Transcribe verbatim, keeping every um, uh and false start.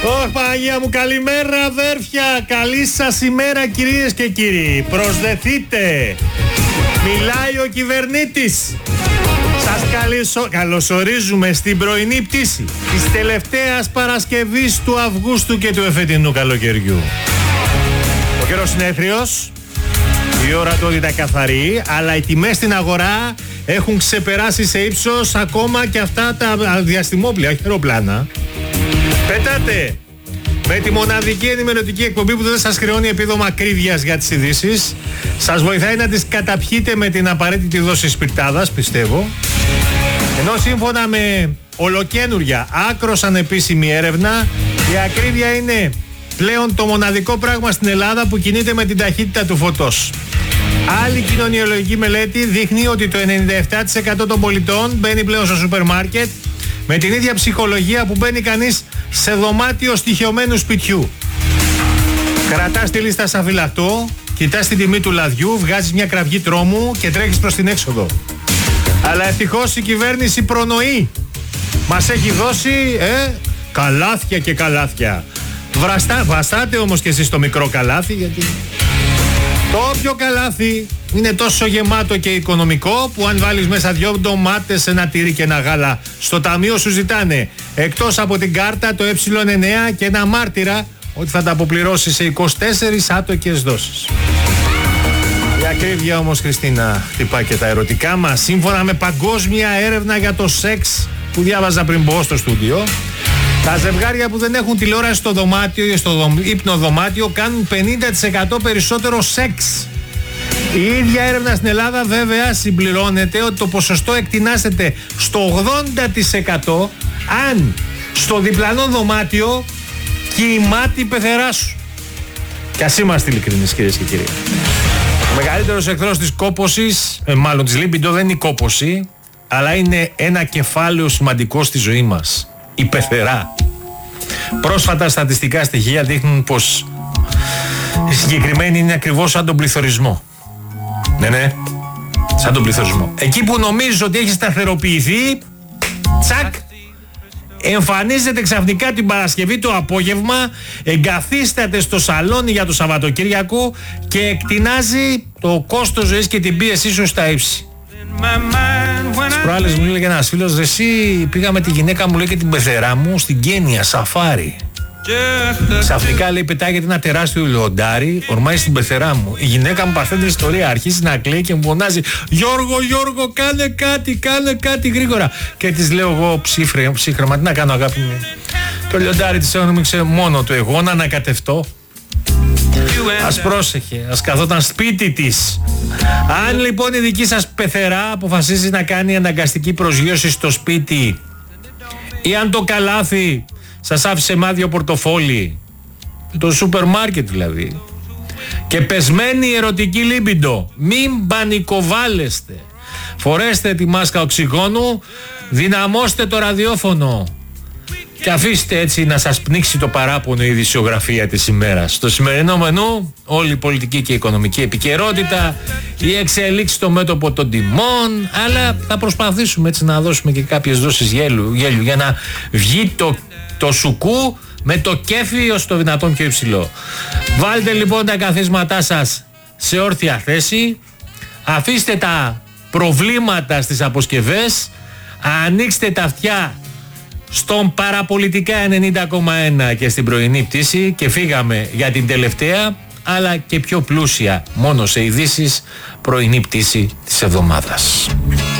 Ωχ, Παναγία μου, καλημέρα αδέρφια. Καλή σας ημέρα κυρίες και κύριοι. Προσδεθείτε. Μιλάει ο κυβερνήτης. Σας καλυσο... καλωσορίζουμε στην πρωινή πτήση της τελευταίας Παρασκευής του Αυγούστου και του εφετινού καλοκαιριού. Ο καιρός είναι έθριος, η ορατότητα καθαρή, αλλά οι τιμές στην αγορά έχουν ξεπεράσει σε ύψος ακόμα και αυτά τα διαστημόπλια, όχι αεροπλάνα. Πετάτε με τη μοναδική ενημερωτική εκπομπή που δεν σας χρεώνει επίδομα ακρίβειας για τις ειδήσεις. Σας βοηθάει να τις καταπιείτε με την απαραίτητη δόση σπιρτάδας, πιστεύω. Ενώ σύμφωνα με ολοκαίνουρια, άκρος ανεπίσημη έρευνα, η ακρίβεια είναι πλέον το μοναδικό πράγμα στην Ελλάδα που κινείται με την ταχύτητα του φωτός. Άλλη κοινωνιολογική μελέτη δείχνει ότι το ενενήντα επτά τοις εκατό των πολιτών μπαίνει πλέον στο σούπερ μάρκετ με την ίδια ψυχολογία που μπαίνει κανείς σε δωμάτιο στοιχειωμένου σπιτιού. Κρατάς τη λίστα σαν φυλακτό, κοιτάς την τιμή του λαδιού, βγάζεις μια κραυγή τρόμου και τρέχεις προς την έξοδο. Αλλά ευτυχώς η κυβέρνηση προνοεί. Μας έχει δώσει ε, καλάθια και καλάθια. Βραστά, βαστάτε όμως και εσείς το μικρό καλάθι, γιατί το όποιο καλάθι είναι τόσο γεμάτο και οικονομικό που αν βάλεις μέσα δυο ντομάτες, ένα τυρί και ένα γάλα, στο ταμείο σου ζητάνε εκτός από την κάρτα το ε εννέα και ένα μάρτυρα ότι θα τα αποπληρώσει σε είκοσι τέσσερις άτοκες δόσεις. Η ακρίβεια όμως, Χριστίνα, χτυπάει και τα ερωτικά μας. Σύμφωνα με παγκόσμια έρευνα για το σεξ που διάβαζα πριν μπω στο στούντιο, τα ζευγάρια που δεν έχουν τηλεόραση στο δωμάτιο ή στο ύπνο δωμάτιο κάνουν πενήντα τοις εκατό περισσότερο σεξ. Η ίδια έρευνα στην Ελλάδα βέβαια συμπληρώνεται ότι το ποσοστό εκτινάσεται στο ογδόντα τοις εκατό αν στο διπλανό δωμάτιο κοιμάται η πεθερά σου. Κι ας είμαστε ειλικρινείς, κυρίες και κύριοι. Ο μεγαλύτερος εχθρός της κόπωσης, ε, μάλλον της λίμπιντο, δεν είναι η κόπωση, αλλά είναι ένα κεφάλαιο σημαντικό στη ζωή μας. Η πεθερά. Πρόσφατα στατιστικά στοιχεία δείχνουν πως η συγκεκριμένη είναι ακριβώς σαν τον πληθωρισμό. Ναι, ναι, σαν τον πληθωρισμό. Εκεί που νομίζεις ότι έχει σταθεροποιηθεί, τσακ, εμφανίζεται ξαφνικά την Παρασκευή το απόγευμα, εγκαθίσταται στο σαλόνι για το Σαββατοκύριακο και εκτινάζει το κόστος ζωής και την πίεσή σου στα ύψη. Τις προάλλες μου λέει ένας φίλος, εσύ πήγα με τη γυναίκα μου, λέει, και την πεθερά μου στην Κένια, σαφάρι. Ξαφνικά, λέει, πετάγεται ένα τεράστιο λιοντάρι, ορμάει στην πεθερά μου. Η γυναίκα μου παθαίνει την ιστορία, αρχίζει να κλαίει και μου φωνάζει, Γιώργο, Γιώργο, κάνε κάτι, κάνε κάτι γρήγορα. Και της λέω εγώ ψύχρεμα, τι να κάνω, αγάπη μου. Το λιοντάρι της ένωμηξε μόνο το εγώ να ανακατευτώ. Ας πρόσεχε, ας καθόταν σπίτι της. Αν λοιπόν η δική σας πεθερά αποφασίζει να κάνει αναγκαστική προσγείωση στο σπίτι, ή αν το καλάθι σας άφησε μάδιο πορτοφόλι, το σούπερ μάρκετ δηλαδή, και πεσμένη ερωτική λίμπιντο, μην πανικοβάλλεστε. Φορέστε τη μάσκα οξυγόνου, δυναμώστε το ραδιόφωνο και αφήστε έτσι να σας πνίξει το παράπονο η ειδησιογραφία της ημέρας. Στο σημερινό μενού, όλη η πολιτική και η οικονομική επικαιρότητα, η εξελίξη στο μέτωπο των τιμών, αλλά θα προσπαθήσουμε έτσι να δώσουμε και κάποιες δόσεις γέλου, γέλου για να βγει το, το σουκού με το κέφι ως το δυνατόν πιο υψηλό. Βάλτε λοιπόν τα καθίσματά σας σε όρθια θέση, αφήστε τα προβλήματα στις αποσκευές, ανοίξτε τα αυτιά στον παραπολιτικά ενενήντα κόμμα ένα και στην πρωινή πτήση και φύγαμε για την τελευταία αλλά και πιο πλούσια μόνο σε ειδήσεις πρωινή πτήση της εβδομάδας.